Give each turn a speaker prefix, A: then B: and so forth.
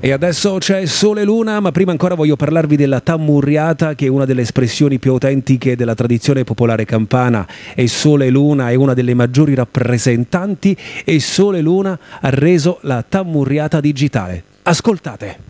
A: E adesso c'è Sole e Luna, ma prima ancora voglio parlarvi della tammurriata, che è una delle espressioni più autentiche della tradizione popolare campana. E Sole e Luna è una delle maggiori rappresentanti, e Sole e Luna ha reso la tammurriata digitale. Ascoltate!